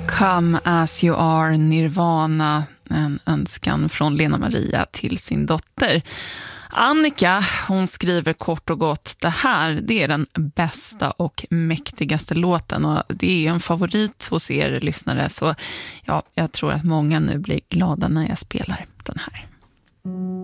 Come as you are, Nirvana, en önskan från Lena Maria till sin dotter. Annika, hon skriver kort och gott: det här, det är den bästa och mäktigaste låten, och det är ju en favorit hos er lyssnare, så ja, jag tror att många nu blir glada när jag spelar den här.